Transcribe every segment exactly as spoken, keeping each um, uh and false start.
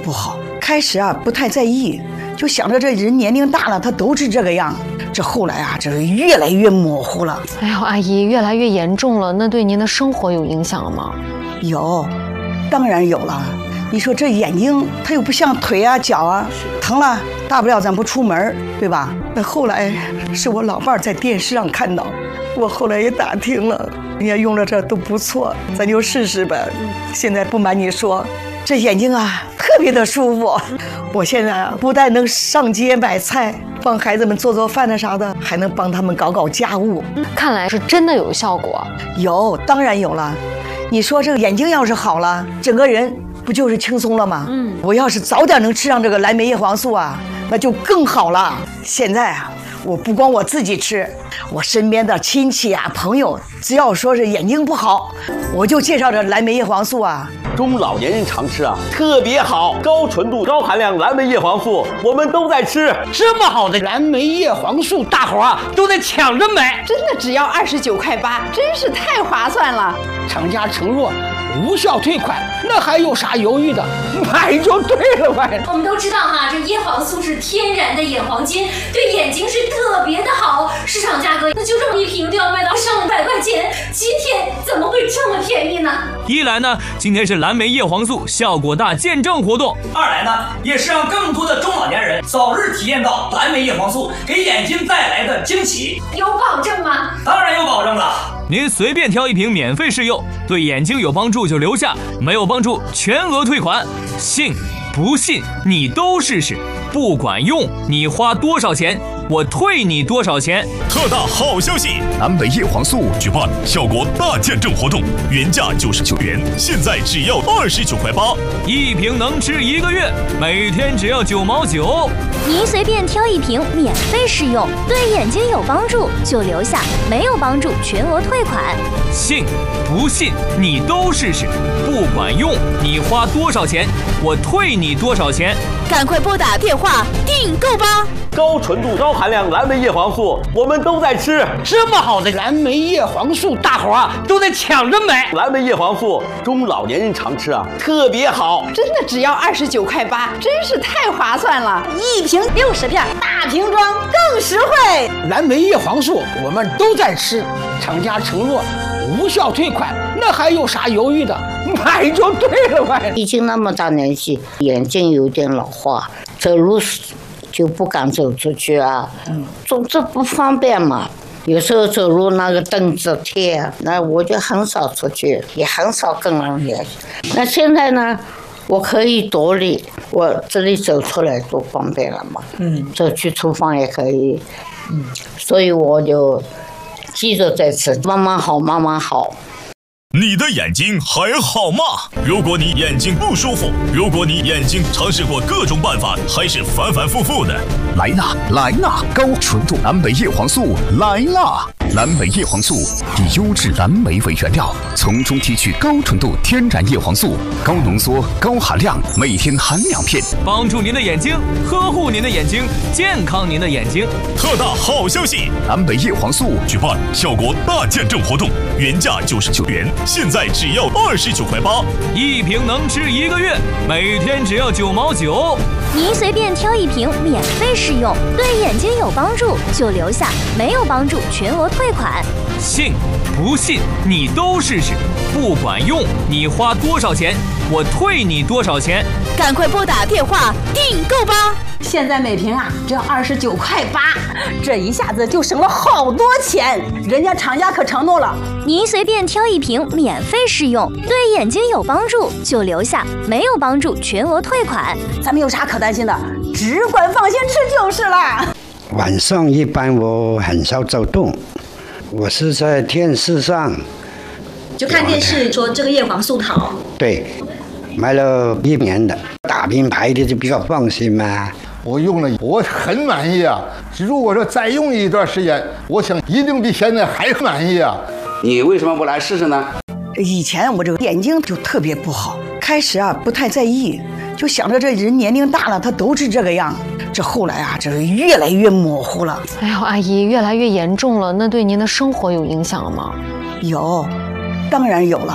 不好。开始啊不太在意，就想着这人年龄大了，他都是这个样。这后来啊，这是越来越模糊了。 哎呦，阿姨，越来越严重了，那对您的生活有影响吗？ 有，当然有了。你说这眼睛，它又不像腿啊脚啊，疼了大不了咱不出门，对吧？那后来是我老伴儿在电视上看到，我后来也打听了，人家用了这都不错，咱就试试呗。现在不瞒你说，这眼睛啊特别的舒服。我现在啊不但能上街买菜，帮孩子们做做饭的啥的，还能帮他们搞搞家务。 看来是真的有效果。 有，当然有了。你说这个眼睛要是好了，整个人不就是轻松了吗？嗯，我要是早点能吃上这个蓝莓叶黄素啊，那就更好了。现在啊，我不光我自己吃，我身边的亲戚啊、朋友，只要说是眼睛不好，我就介绍这蓝莓叶黄素啊。 中老年人常吃啊，特别好，高纯度、高含量蓝莓叶黄素，我们都在吃。 这么好的蓝莓叶黄素，大伙啊都在抢着买， 真的只要二十九块八，真是太划算了。 厂家承诺无效退款，那还有啥犹豫的？买就对了呗。 我们都知道哈，这叶黄素是天然的眼黄金，对眼睛是特别的好。市场价格那就这么一瓶都要卖到上百块钱，今天怎么会这么便宜呢？ 一来呢，今天是蓝莓叶黄素效果大见证活动； 二来呢，也是让更多的中老年人早日体验到蓝莓叶黄素给眼睛带来的惊喜。 有保证吗？ 当然有保证了。 您随便挑一瓶免费试用，对眼睛有帮助就留下，没有帮助全额退款。信不信你都试试，不管用你花多少钱，我退你多少钱。 特大好消息，蓝莓叶黄素举办效果大见证活动，原价九十九元，现在只要二十九块八， 一瓶能吃一个月，每天只要九毛九。 您随便挑一瓶免费试用，对眼睛有帮助就留下，没有帮助全额退款。 信不信你都试试，不管用你花多少钱，我退你多少钱。 赶快拨打电话订购吧！ 高纯度、高含量蓝莓叶黄素，我们都在吃。 这么好的蓝莓叶黄素，大伙啊都在抢着买。 蓝莓叶黄素，中老年人常吃啊，特别好。 真的只要二十九块八，真是太划算了。 一瓶六十片，大瓶装更实惠。 蓝莓叶黄素我们都在吃，厂家承诺无效退款，那还有啥犹豫的？买就对了呗。 已经那么大年纪，眼睛有点老化，走路就不敢走出去啊，走这不方便嘛。有时候走路那个凳子贴，那我就很少出去，也很少跟人联系。那现在呢，我可以独立，我这里走出来多方便了嘛。嗯，走去厨房也可以。嗯，所以我就记着在吃，慢慢好，慢慢好。 你的眼睛还好吗？如果你眼睛不舒服，如果你眼睛尝试过各种办法，还是反反复复的，来啦来啦，高纯度蓝莓叶黄素来啦！蓝莓叶黄素以优质蓝莓为原料，从中提取高纯度天然叶黄素，高浓缩高含量，每天含两片， 帮助您的眼睛，呵护您的眼睛，健康您的眼睛。 特大好消息，蓝莓叶黄素举办效果大见证活动，原价九十九元，现在只要二十九块八， 一瓶能吃一个月，每天只要九毛九。 您随便挑一瓶免费试用，对眼睛有帮助就留下，没有帮助全额退款。 信不信你都试试，不管用你花多少钱，我退你多少钱。 赶快拨打电话订购吧！ 现在每瓶啊只要二十九块八，这一下子就省了好多钱。人家厂家可承诺了， 您随便挑一瓶免费试用，对眼睛有帮助就留下，没有帮助全额退款。 咱们有啥可担心的？只管放心吃就是了。 晚上一般我很少走动，我是在电视上就看电视说这个叶黄素好。 对，买了一年的大品牌的就比较放心嘛。 我用了，我很满意啊！如果说再用一段时间，我想一定比现在还满意啊！ 你为什么不来试试呢？ 以前我这个眼睛就特别不好，开始啊不太在意，就想着这人年龄大了，他都是这个样。这后来啊，这是越来越模糊了。 哎呦，阿姨，越来越严重了，那对您的生活有影响吗？ 有，当然有了。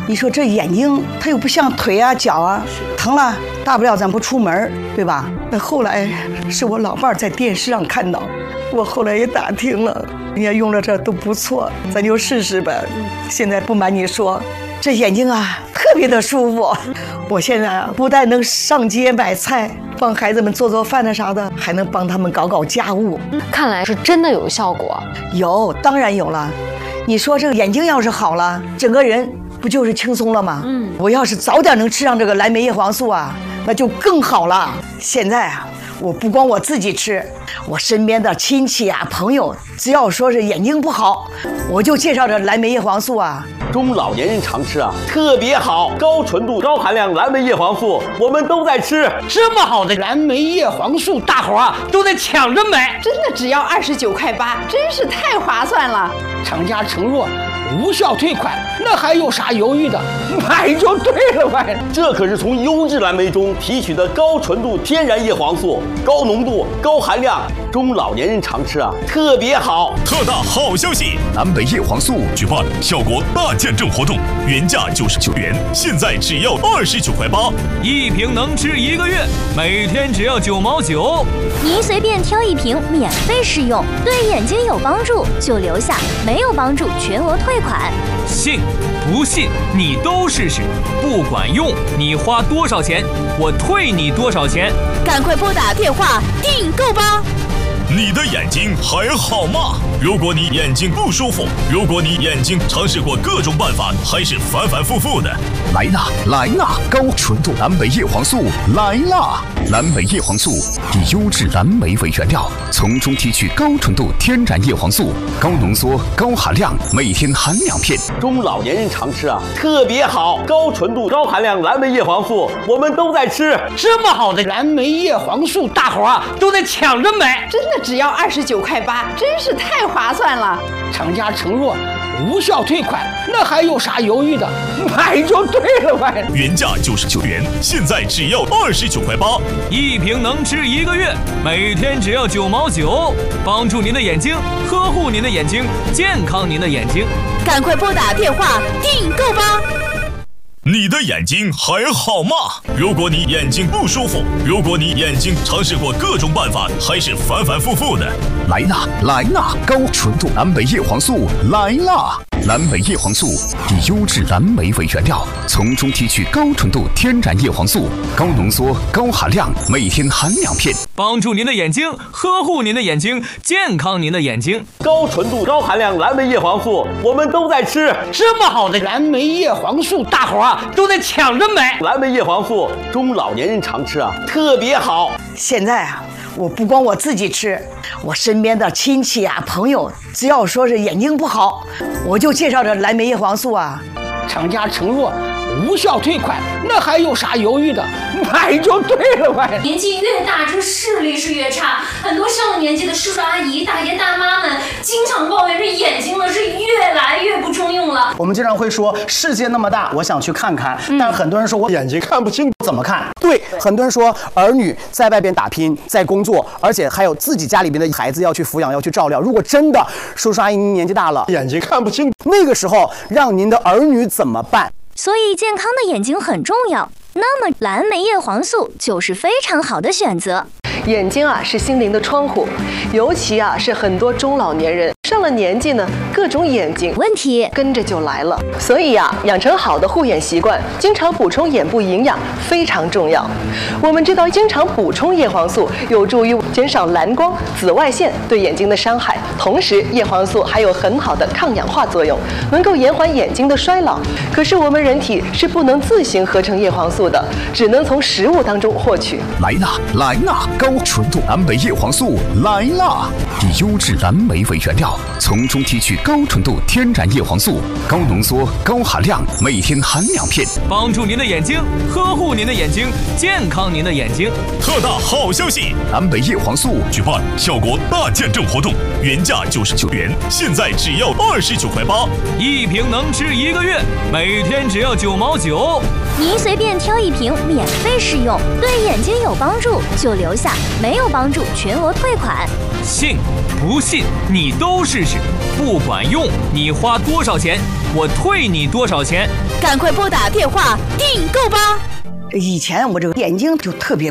你说这眼睛它又不像腿啊脚啊，疼了大不了咱不出门，对吧？那后来是我老伴儿在电视上看到，我后来也打听了，人家用了这都不错，咱就试试呗。现在不瞒你说，这眼睛啊特别的舒服。我现在啊不但能上街买菜，帮孩子们做做饭的啥的，还能帮他们搞搞家务。 看来是真的有效果。 有，当然有了。你说这个眼睛要是好了，整个人不就是轻松了吗？嗯，我要是早点能吃上这个蓝莓叶黄素啊，那就更好了。现在啊，我不光我自己吃，我身边的亲戚啊、朋友，只要说是眼睛不好，我就介绍这蓝莓叶黄素啊。 中老年人常吃啊，特别好，高纯度、高含量蓝莓叶黄素，我们都在吃。 这么好的蓝莓叶黄素，大伙儿啊都在抢着买， 真的只要二十九块八，真是太划算了。 厂家承诺无效退款，那还有啥犹豫的？买就对了呗。 这可是从优质蓝莓中提取的高纯度天然叶黄素，高浓度、高含量，中老年人常吃啊，特别好。 特大好消息！蓝莓叶黄素举办效果大见证活动，原价九十九元，现在只要二十九块八， 一瓶能吃一个月，每天只要九毛九。 您随便挑一瓶免费试用，对眼睛有帮助就留下，没有帮助全额退款。 信不信你都试试，不管用你花多少钱，我退你多少钱。 赶快拨打电话订购吧。 你的眼睛还好吗？如果你眼睛不舒服，如果你眼睛尝试过各种办法，还是反反复复的，来啦来啦！高纯度蓝莓叶黄素来啦！蓝莓叶黄素以优质蓝莓为原料，从中提取高纯度天然叶黄素，高浓缩、高含量，每天含两片。 中老年人常吃啊，特别好，高纯度、高含量蓝莓叶黄素，我们都在吃。 这么好的蓝莓叶黄素，大伙儿啊都在抢着买， 真的只要二十九块八，真是太划算了。 厂家承诺无效退款，那还有啥犹豫的？买就对了呗。 原价九十九元，现在只要二十九块八， 一瓶能吃一个月，每天只要九毛九，帮助您的眼睛，呵护您的眼睛，健康您的眼睛。 赶快拨打电话订购吧。 你的眼睛还好吗？如果你眼睛不舒服，如果你眼睛尝试过各种办法，还是反反复复的，来啦来啦！高纯度蓝莓叶黄素来啦！蓝莓叶黄素以优质蓝莓为原料，从中提取高纯度天然叶黄素，高浓缩、高含量，每天含两片， 帮助您的眼睛，呵护您的眼睛，健康您的眼睛。 高纯度、高含量蓝莓叶黄素，我们都在吃。 这么好的蓝莓叶黄素，大伙儿啊都在抢着买。 蓝莓叶黄素，中老年人常吃啊，特别好。 现在啊，我不光我自己吃，我身边的亲戚啊、朋友，只要说是眼睛不好，我就介绍这蓝莓叶黄素啊。 厂家承诺无效退款，那还有啥犹豫的？买就对了呗。 年纪越大，这视力是越差。很多上了年纪的叔叔阿姨、大爷大妈们，经常抱怨这眼睛呢是越来越不中用了。 我们经常会说，世界那么大，我想去看看。嗯、但很多人说我眼睛看不清，怎么看？对，很多人说儿女在外边打拼，在工作，而且还有自己家里边的孩子要去抚养，要去照料。如果真的叔叔阿姨您年纪大了，眼睛看不清，那个时候让您的儿女怎么办？ 所以健康的眼睛很重要，那么蓝莓叶黄素就是非常好的选择。 眼睛啊是心灵的窗户，尤其啊是很多中老年人上了年纪呢，各种眼睛问题跟着就来了。所以啊，养成好的护眼习惯，经常补充眼部营养非常重要。我们知道，经常补充叶黄素有助于减少蓝光、紫外线对眼睛的伤害，同时叶黄素还有很好的抗氧化作用，能够延缓眼睛的衰老。可是我们人体是不能自行合成叶黄素的，只能从食物当中获取。 来啦来啦！高纯度蓝莓叶黄素来啦！以优质蓝莓为原料，从中提取高纯度天然叶黄素，高浓缩、高含量，每天含两片， 帮助您的眼睛，呵护您的眼睛，健康您的眼睛。 特大好消息！蓝莓叶黄素举办效果大见证活动，原价九十九元，现在只要二十九块八， 一瓶能吃一个月，每天只要九毛九。 您随便挑一瓶免费试用，对眼睛有帮助就留下，没有帮助全额退款。 信不信你都试试，不管用你花多少钱，我退你多少钱。 赶快拨打电话订购吧。 以前我这个眼睛就特别